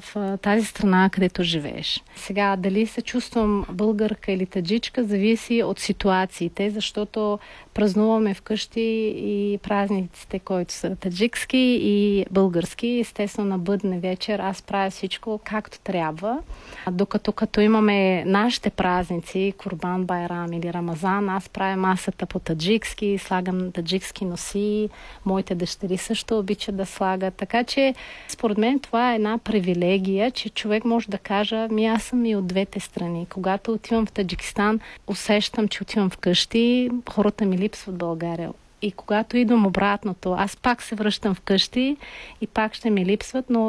в тази страна, където живееш. Сега, дали се чувствам българка или таджичка, зависи от ситуациите, защото празнуваме вкъщи и празниците, които са таджикски и български. Естествено, на бъдне вечер аз правя всичко както трябва. Докато като имаме нашите празници, Курбан Байрам или Рамазан, аз правя масата по таджикски, слагам таджикски носи, моите дъщери също обичат да слагат. Така че, според мен, това е една привилегия, че човек може да каже, аз съм и от двете страни. Когато отивам в Таджикистан, усещам, че отивам вкъщи, хората ми липсват в България. И когато идвам обратното, аз пак се връщам вкъщи и пак ще ми липсват, но